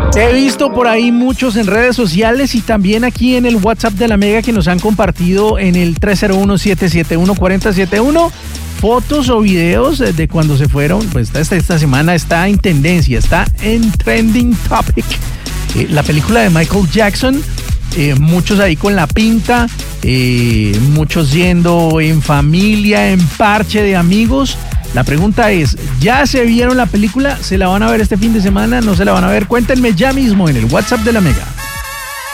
He visto por ahí muchos en redes sociales y también aquí en el WhatsApp de la Mega que nos han compartido en el 301-771-4071 fotos o videos de cuando se fueron. Pues esta semana está en tendencia, está en trending topic. La película de Michael Jackson, muchos ahí con la pinta, muchos yendo en familia, en parche de amigos. La pregunta es, ¿ya se vieron la película? ¿Se la van a ver este fin de semana? ¿No se la van a ver? Cuéntenme ya mismo en el WhatsApp de la Mega.